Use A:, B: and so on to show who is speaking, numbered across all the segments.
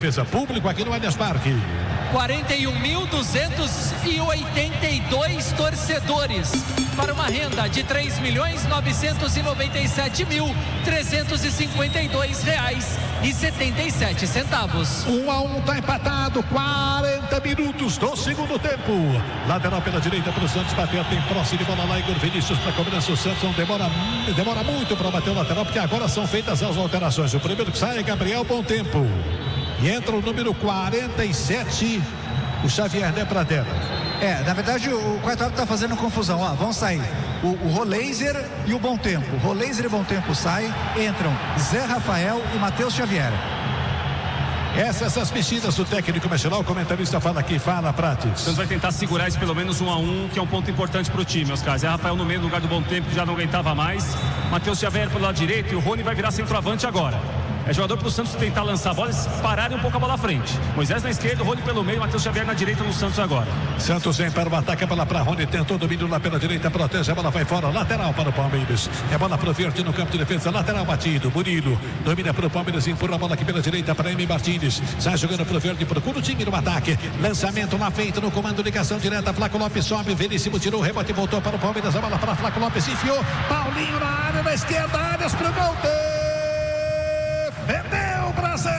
A: Defesa público aqui no Allianz Parque.
B: 41.282 torcedores para uma renda de R$3.997.352,77.
A: 1-1, tá empatado, 40 minutos do segundo tempo. Lateral pela direita para o Santos bater, tem próximo de bola lá, Igor Vinícius para cobrança. O Santos não demora muito para bater o lateral, porque agora são feitas as alterações. O primeiro que sai é Gabriel Bom Tempo. E entra o número 47, o Xavier, né, Pradella?
C: Na verdade o quarto árbitro está fazendo confusão. Vão sair o Roleiser e o Bom Tempo. Roleiser e Bom Tempo saem, entram Zé Rafael e Matheus Xavier.
A: Essas mexidas do técnico nacional, o comentarista fala aqui, fala, Prates.
D: O Santos vai tentar segurar esse pelo menos 1-1, que é um ponto importante para o time, Oscar. Zé Rafael no meio, no lugar do Bom Tempo, que já não aguentava mais. Matheus Xavier pelo lado direito e o Rony vai virar centroavante agora. É jogador para o Santos tentar lançar a bola e pararem um pouco a bola à frente. Moisés na esquerda, o Rony pelo meio, Matheus Xavier na direita no Santos agora.
A: Santos vem para o ataque, a bola para Rony, tentou domínio lá pela direita, protege, a bola vai fora, lateral para o Palmeiras. É bola para o Verde no campo de defesa, lateral batido, Murilo, domina para o Palmeiras, empurra a bola aqui pela direita para Emi Martins. Sai jogando para o Verde, procura o time no ataque. Lançamento lá feito no comando, ligação direta, Flaco Lopes sobe, Veríssimo tirou, rebote, voltou para o Palmeiras, a bola para Flaco Lopes, enfiou, Paulinho na área, na esquerda, áreas para o gol. Defendeu, Brasil!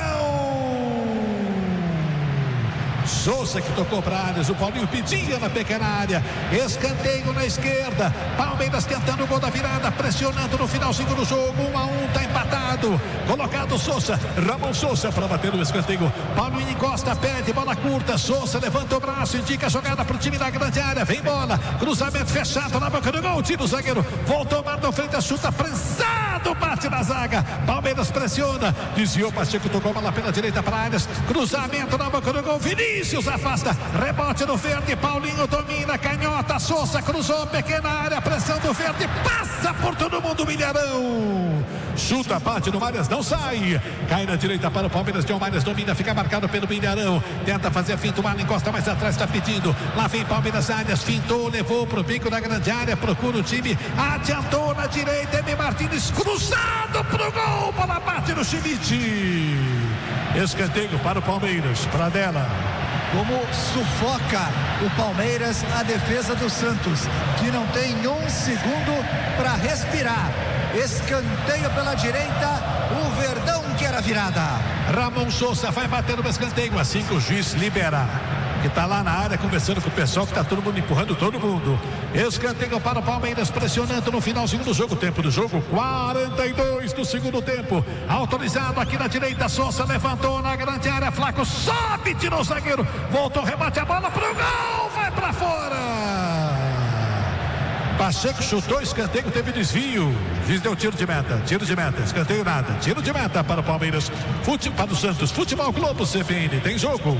A: Souza que tocou para Arias, o Paulinho pedia na pequena área, escanteio na esquerda, Palmeiras tentando o gol da virada, pressionando no finalzinho do jogo, 1-1, tá empatado, colocado Souza, Ramon Souza para bater o escanteio, Paulinho encosta, pede, bola curta, Souza levanta o braço, indica a jogada para o time da grande área, vem bola, cruzamento fechado na boca do gol, tira o zagueiro, voltou, Marlon Freitas, chuta, prensado, bate na zaga, Palmeiras pressiona, desviou, Pacheco tocou bola pela direita para Arias, cruzamento na boca do gol, Vinícius afasta, rebote no Verde, Paulinho domina, canhota, Souza cruzou, pequena área, pressão do Verde, passa por todo mundo, Milharão, chuta, bate no Marias, não sai, cai na direita para o Palmeiras, John Marias domina, fica marcado pelo Milharão, tenta fazer a finta, o Marlon encosta mais atrás, está pedindo, lá vem Palmeiras, Arias, fintou, levou pro bico da grande área, procura o time, adiantou na direita, Emi Martins, cruzado pro gol, bola bate no Schmidt, escanteio para o Palmeiras, Pradella.
C: Como sufoca o Palmeiras a defesa do Santos, que não tem um segundo para respirar. Escanteio pela direita, o Verdão quer a virada.
A: Ramon Souza vai bater no escanteio, assim que o juiz liberar. Que tá lá na área conversando com o pessoal, que tá todo mundo empurrando todo mundo. Escanteio para o Palmeiras, pressionando no finalzinho do jogo. Tempo do jogo, 42 do segundo tempo. Autorizado aqui na direita, Souza levantou na grande área, Flaco sobe, tirou o zagueiro, voltou, rebate a bola pro gol, vai pra fora. Pacheco chutou, escanteio, teve desvio. Juiz deu tiro de meta, escanteio nada, tiro de meta para o Palmeiras, para o Santos, Futebol Globo CBN, tem jogo.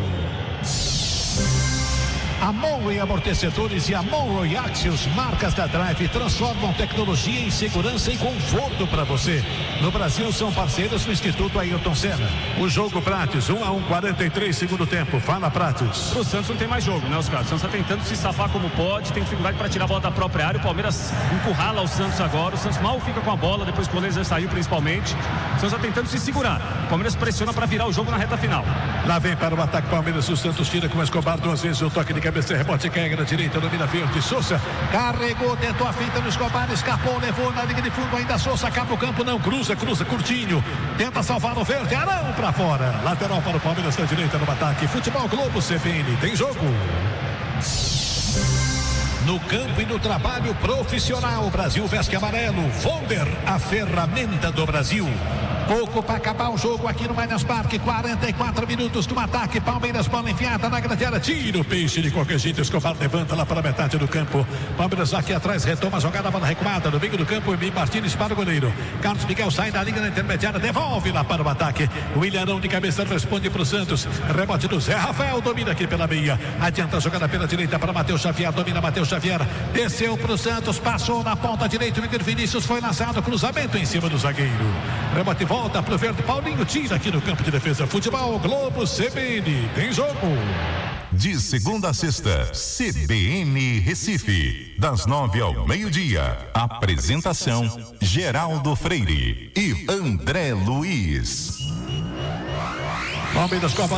A: A Monroe Amortecedores e a Monroe Axios, marcas da Drive, transformam tecnologia em segurança e conforto para você. No Brasil são parceiros do Instituto Ayrton Senna. O jogo, Prates, 1-1, 43 segundo tempo. Fala, Prates.
D: O Santos não tem mais jogo, né, Oscar? O Santos está tentando se safar como pode, tem dificuldade para tirar a bola da própria área. O Palmeiras encurrala o Santos agora. O Santos mal fica com a bola, depois que o Lezer saiu principalmente. O Santos está tentando se segurar. O Palmeiras pressiona para virar o jogo na reta final.
A: Lá vem para o ataque Palmeiras, o Santos tira com o Escobar duas vezes, o toque de cabeça, rebote, cai na direita, domina Verde, Souza carregou, tentou a finta no Escobar, escapou, levou na linha de fundo, ainda Souza, acaba o campo, não, cruza, curtinho, tenta salvar o Verde, Arão para fora, lateral para o Palmeiras na direita no ataque. Futebol Globo CBN, tem jogo. No campo e no trabalho profissional, Brasil veste amarelo, Volder, a ferramenta do Brasil. Pouco para acabar o jogo aqui no Allianz Parque, 44 minutos do ataque, Palmeiras, bola enfiada na grande área, tira o peixe de qualquer jeito, Escobar levanta lá para a metade do campo, Palmeiras aqui atrás, retoma a jogada, bola recuada, no meio do campo, Emi Martins para o goleiro, Carlos Miguel sai da linha da intermediária, devolve lá para o ataque, o Ilharão de cabeça responde para o Santos, rebote do Zé Rafael, domina aqui pela meia, adianta a jogada pela direita para Matheus Xavier, domina Matheus Xavier, desceu para o Santos, passou na ponta direita, o Igor Vinícius foi lançado, cruzamento em cima do zagueiro, rebote volta pro Verde, Paulinho tira aqui no campo de defesa. Futebol Globo CBN, tem jogo.
E: De segunda a sexta, CBN Recife, das 9 ao meio-dia. Apresentação: Geraldo Freire e André Luiz.
A: Palmeiras com a bola